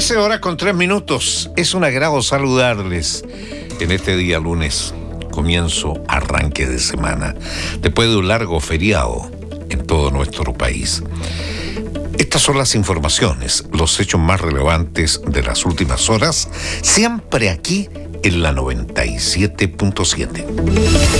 13:03. Es un agrado saludarles en este día lunes, comienzo, arranque de semana, después de un largo feriado en todo nuestro país. Estas son las informaciones, los hechos más relevantes de las últimas horas, siempre aquí en la 97.7.